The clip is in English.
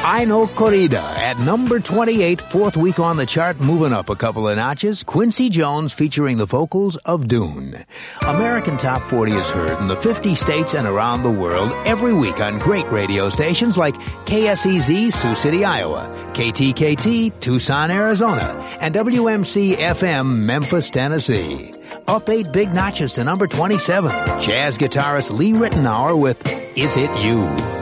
I Know Corrida at number 28, fourth week on the chart, moving up a couple of notches. Quincy Jones featuring the vocals of Dune. American Top 40 is heard in the 50 states and around the world every week on great radio stations like KSEZ, Sioux City, Iowa, KTKT, Tucson, Arizona, and WMC-FM, Memphis, Tennessee. Up 8 big notches to number 27. Jazz guitarist Lee Ritenour with Is It You?